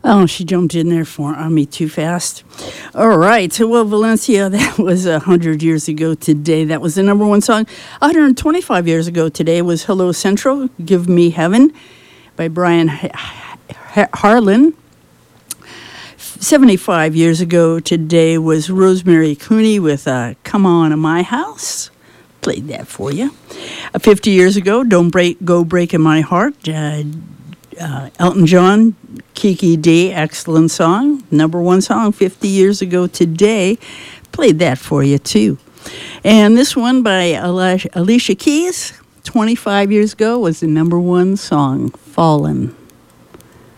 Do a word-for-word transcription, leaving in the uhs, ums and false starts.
Oh, she jumped in there for on me too fast. All right. So, well, Valencia, that was one hundred years ago today. That was the number one song. one hundred twenty-five years ago today was Hello Central, Give Me Heaven by Brian Harlan. seventy-five years ago today was Rosemary Clooney with uh, Come On to My House. Played that for you. Uh, fifty years ago, Don't Break, Go Breaking My Heart. Uh, uh, Elton John, Kiki D, excellent song. Number one song fifty years ago today. Played that for you, too. And this one by Alicia Keys, twenty-five years ago, was the number one song, Fallen.